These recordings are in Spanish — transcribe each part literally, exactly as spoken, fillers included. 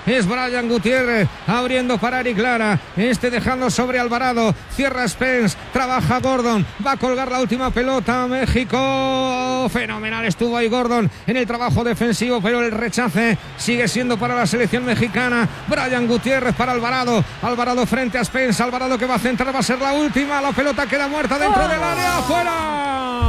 Es Brian Gutiérrez abriendo para Eric Lara. Este dejando sobre Alvarado. Cierra Spence. Trabaja Gordon. Va a colgar la última pelota. México. Fenomenal estuvo ahí Gordon en el trabajo defensivo, pero el rechace sigue siendo para la selección mexicana. Brian Gutiérrez para Alvarado. Alvarado frente a Spence. Alvarado que va a centrar. Va a ser la última. La pelota queda muerta dentro del área. ¡Afuera!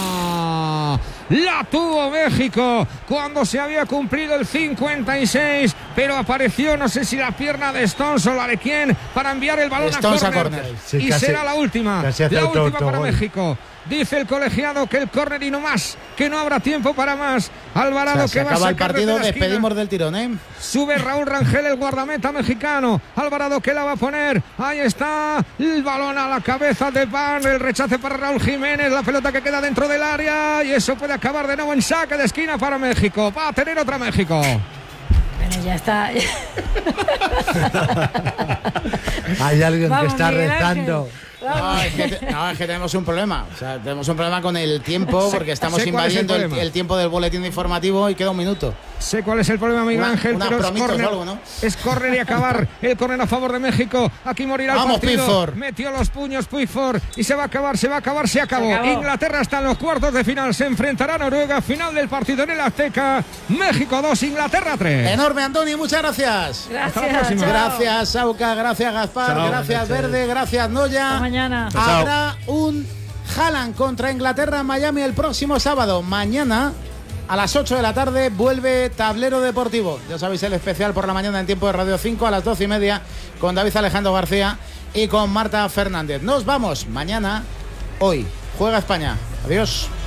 La tuvo México cuando se había cumplido el cincuenta y seis, pero apareció, no sé si la pierna de Stones o la de quién, para enviar el balón Stones a córner. Sí, y casi, será la última, la última para México. Dice el colegiado que el córner y no más, que no habrá tiempo para más. Alvarado, o sea, que va a sacar el partido, desde la despedimos del tirón, ¿eh? Sube Raúl Rangel, el guardameta mexicano. Alvarado que la va a poner. Ahí está el balón a la cabeza de Van. El rechace para Raúl Jiménez. La pelota que queda dentro del área. Y eso puede acabar de nuevo en saque de esquina para México. Va a tener otra México. Bueno, ya está. Hay alguien Vamos, que está Miguel rezando. Ángel. No es, que, no, es que tenemos un problema. O sea, tenemos un problema con el tiempo, porque estamos sé cuál es el invadiendo el, problema. el tiempo del boletín informativo y queda un minuto. Sé cuál es el problema, Miguel Una- Ángel, unas pero es bromitas córner, o algo, ¿no? es córner y acabar. El córner a favor de México. Aquí morirá el Vamos, partido. Pickford. Metió los puños Pickford y se va a acabar, se va a acabar, se acabó. Se acabó. Inglaterra está en los cuartos de final. Se enfrentará a Noruega. Final del partido en el Azteca. México dos, Inglaterra tres. Enorme, Antonio, muchas gracias. Hasta la Gracias. próxima. chao. Gracias, Sauca, gracias, Gaspar, Chao, gracias, buenas noches. Verde, gracias, Noya. Hasta mañana. Habrá un Haaland contra Inglaterra en Miami el próximo sábado. Mañana a las ocho de la tarde vuelve Tablero Deportivo. Ya sabéis, el especial por la mañana en tiempo de Radio cinco a las doce y media con David Alejandro García y con Marta Fernández. Nos vamos mañana. Hoy juega España. Adiós.